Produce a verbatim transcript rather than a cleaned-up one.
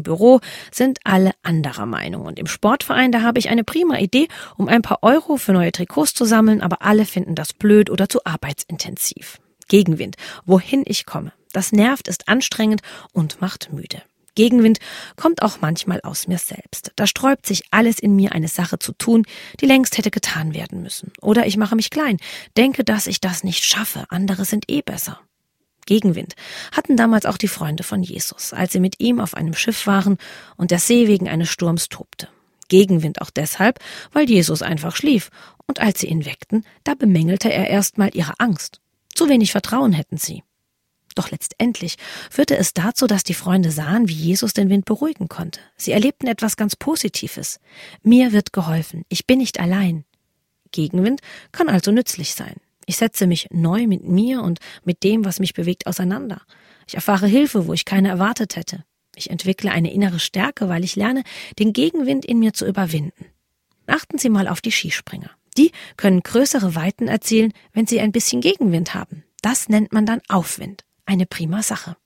Büro sind alle anderer Meinung. Und im Sportverein, da habe ich eine prima Idee, um ein paar Euro für neue Trikots zu sammeln, aber alle finden das blöd oder zu arbeitsintensiv. Gegenwind, wohin ich komme. Das nervt, ist anstrengend und macht müde. Gegenwind kommt auch manchmal aus mir selbst. Da sträubt sich alles in mir, eine Sache zu tun, die längst hätte getan werden müssen. Oder ich mache mich klein, denke, dass ich das nicht schaffe, andere sind eh besser. Gegenwind hatten damals auch die Freunde von Jesus, als sie mit ihm auf einem Schiff waren und der See wegen eines Sturms tobte. Gegenwind auch deshalb, weil Jesus einfach schlief, und als sie ihn weckten, da bemängelte er erstmal ihre Angst. Zu wenig Vertrauen hätten sie. Doch letztendlich führte es dazu, dass die Freunde sahen, wie Jesus den Wind beruhigen konnte. Sie erlebten etwas ganz Positives. Mir wird geholfen, ich bin nicht allein. Gegenwind kann also nützlich sein. Ich setze mich neu mit mir und mit dem, was mich bewegt, auseinander. Ich erfahre Hilfe, wo ich keine erwartet hätte. Ich entwickle eine innere Stärke, weil ich lerne, den Gegenwind in mir zu überwinden. Achten Sie mal auf die Skispringer. Die können größere Weiten erzielen, wenn sie ein bisschen Gegenwind haben. Das nennt man dann Aufwind. Eine prima Sache.